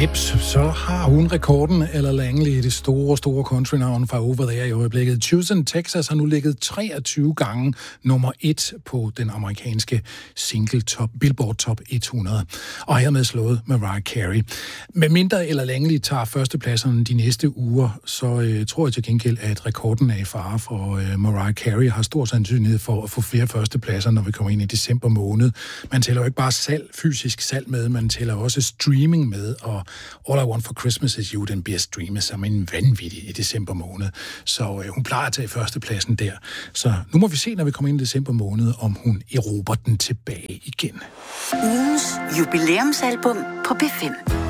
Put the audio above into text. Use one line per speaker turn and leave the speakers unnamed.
Jeps, så har hun rekorden, eller Langley, det store countrynavn fra Over There i øjeblikket. Houston, Texas har nu ligget 23 gange nummer 1 på den amerikanske Billboard Top 100, og hermed slået Mariah Carey. Med mindre eller Langley tager førstepladserne de næste uger, så tror jeg til gengæld, at rekorden er i fare for Mariah Carey har stor sandsynlighed for at få flere førstepladser, når vi kommer ind i december måned. Man tæller jo ikke bare fysisk salg med, man tæller også streaming med, og All I Want for Christmas Is You, den bliver streamet som en vanvittig i december måned. Så hun plejer at tage førstepladsen der. Så nu må vi se, når vi kommer ind i december måned, om hun erobrer den tilbage igen.
Ugens jubilæumsalbum på B5.